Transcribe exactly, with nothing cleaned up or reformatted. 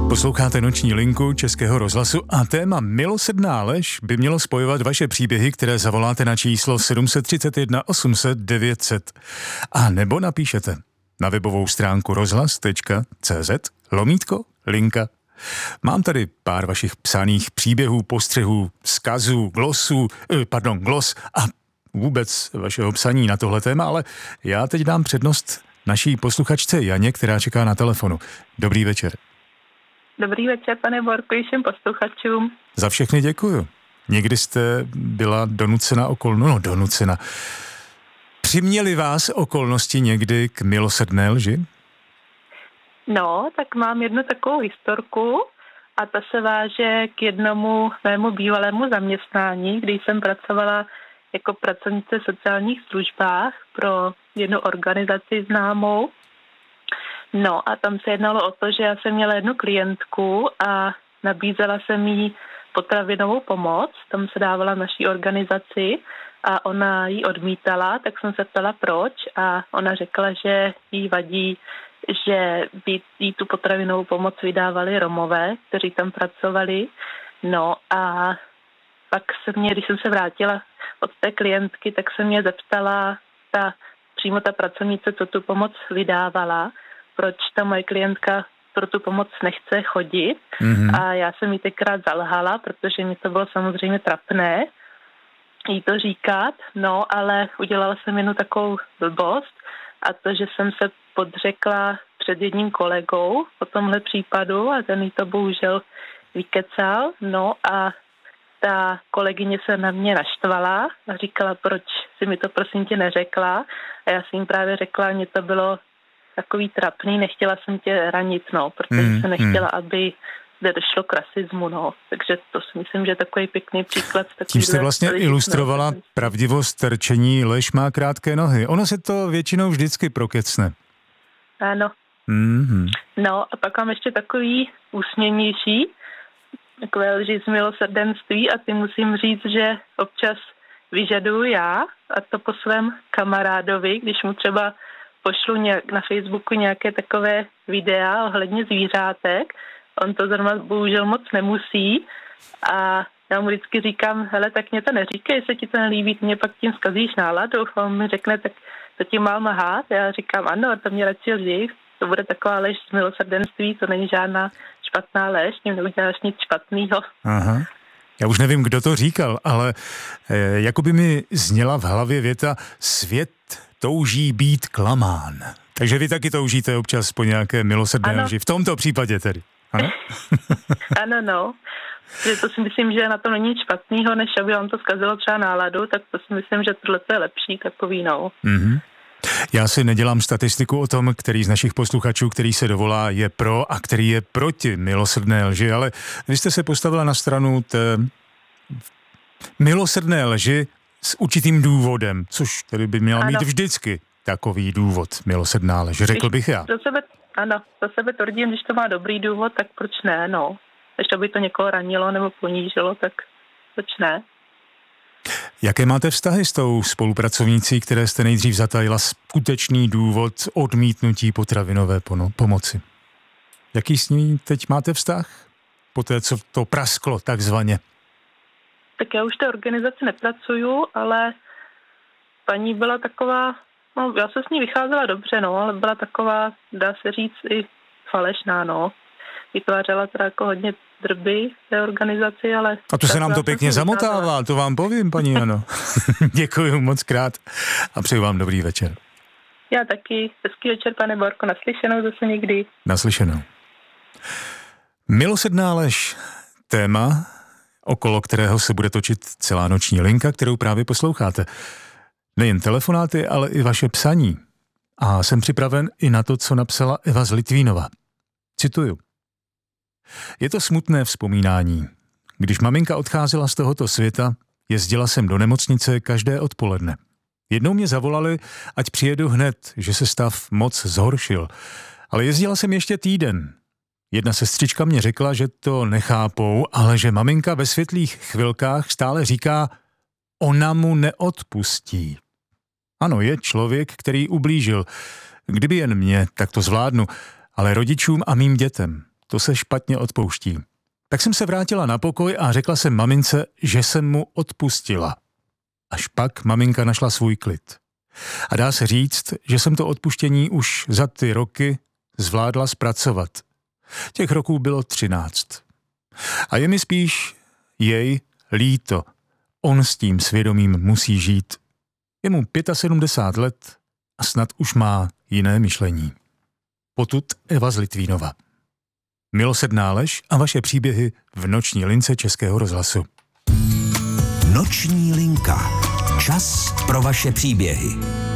Posloucháte Noční linku Českého rozhlasu a téma milosrdná lež by mělo spojovat vaše příběhy, které zavoláte na číslo sedm tři jedna osm set devět set a nebo napíšete na webovou stránku rozhlas tečka cé zet lomítko linka. Mám tady pár vašich psaných příběhů, postřehů, vzkazů, glosů, eh, pardon, glos a vůbec vašeho psaní na tohle téma, ale já teď dám přednost naší posluchačce Janě, která čeká na telefonu. Dobrý večer. Dobrý večer, pane Borku, i všem posluchačům. Za všechny děkuju. Někdy jste byla donucena okolno, no donucena. Přiměly vás okolnosti někdy k milosrdné lži? No, tak mám jednu takovou historku a ta se váže k jednomu mému bývalému zaměstnání, kdy jsem pracovala jako pracovnice v sociálních službách pro jednu organizaci známou. No a tam se jednalo o to, že já jsem měla jednu klientku a nabízela jsem jí potravinovou pomoc, tam se dávala naší organizaci a ona ji odmítala, tak jsem se ptala proč a ona řekla, že jí vadí, že by jí tu potravinovou pomoc vydávali Romové, kteří tam pracovali. No a pak se mě, když jsem se vrátila od té klientky, tak se mě zeptala ta, přímo ta pracovnice, co tu pomoc vydávala, proč ta moje klientka pro tu pomoc nechce chodit. Mm-hmm. A já jsem jí tenkrát zalhala, protože mi to bylo samozřejmě trapné jí to říkat, no ale udělala jsem jednu takovou blbost a to, že jsem se podřekla před jedním kolegou o tomhle případu a ten jí to bohužel vykecal, no a ta kolegyně se na mě naštvala a říkala, proč si mi to prosím tě neřekla a já jsem jim právě řekla, mě to bylo takový trapný, nechtěla jsem tě ranit, no, protože mm, jsem nechtěla, mm. aby zde došlo k rasismu, no. Takže to si myslím, že je takový pěkný příklad. Tím jste vlastně ilustrovala no. pravdivost rčení, lež má krátké nohy. Ono se to většinou vždycky prokecne. Ano. Mm-hmm. No a pak mám ještě takový úsměvnější, takové lži z milosrdenství a ty musím říct, že občas vyžaduju já a to po svém kamarádovi, když mu třeba pošlu nějak na Facebooku nějaké takové videa ohledně zvířátek. On to zrovna bohužel moc nemusí a já mu vždycky říkám, hele, tak mě to neříkej, jestli ti to nelíbí, mě pak tím zkazíš náladu. A on mi řekne, tak to ti mám lhát. Já říkám, ano, to mě radši lži, to bude taková lež z milosrdenství, to není žádná špatná lež, tím neuděláš nic špatného. Aha. Já už nevím, kdo to říkal, ale eh, jako by mi zněla v hlavě věta svět touží být klamán. Takže vy taky toužíte občas po nějaké milosrdné lži. V tomto případě tedy. Ano? Ano, no. Že to si myslím, že na to není nic špatného, než aby vám to zkazilo třeba náladu, tak to si myslím, že tohle je lepší takový, no. Mm-hmm. Já si nedělám statistiku o tom, který z našich posluchačů, který se dovolá, je pro a který je proti milosrdné lži, ale vy jste se postavila na stranu té milosrdné lži s určitým důvodem, což tedy by měla ano. mít vždycky takový důvod, milosrdná lež, řekl bych já. Do sebe, ano, do sebe tvrdím, když to má dobrý důvod, tak proč ne, no. Ještě by to někoho ranilo nebo ponížilo, tak proč ne. Jaké máte vztahy s tou spolupracovnící, které jste nejdřív zatajila skutečný důvod odmítnutí potravinové pomoci? Jaký s ní teď máte vztah? Poté, co to prasklo takzvaně. Tak já už v té organizaci nepracuju, ale paní byla taková, no já se s ní vycházela dobře, no, ale byla taková, dá se říct, i falešná, no. Vytvářela teda jako hodně drby v té organizaci, ale... A to se nám to pěkně zamotává, to vám povím, paní Jano. Děkuji moc krát a přeju vám dobrý večer. Já taky. Hezký večer, pane Borko, naslyšenou zase někdy. Naslyšenou. Milosrdná lež, téma, okolo kterého se bude točit celá noční linka, kterou právě posloucháte. Nejen telefonáty, ale i vaše psaní. A jsem připraven i na to, co napsala Eva z Litvínova. Cituju. Je to smutné vzpomínání. Když maminka odcházela z tohoto světa, jezdila jsem do nemocnice každé odpoledne. Jednou mě zavolali, ať přijedu hned, že se stav moc zhoršil. Ale jezdila jsem ještě týden. Jedna sestřička mě řekla, že to nechápou, ale že maminka ve světlých chvilkách stále říká, ona mu neodpustí. Ano, je člověk, který ublížil. Kdyby jen mě, tak to zvládnu, ale rodičům a mým dětem. to se špatně odpouští. Tak jsem se vrátila na pokoj a řekla jsem mamince, že jsem mu odpustila. Až pak maminka našla svůj klid. A dá se říct, že jsem to odpuštění už za ty roky zvládla zpracovat. Těch roků bylo třináct. A je mi spíš jej líto. On s tím svědomím musí žít. Je mu sedmdesát pět let a snad už má jiné myšlení. Potud Eva z Litvínova. Milosrdná lež a vaše příběhy v noční lince Českého rozhlasu. Noční linka. Čas pro vaše příběhy.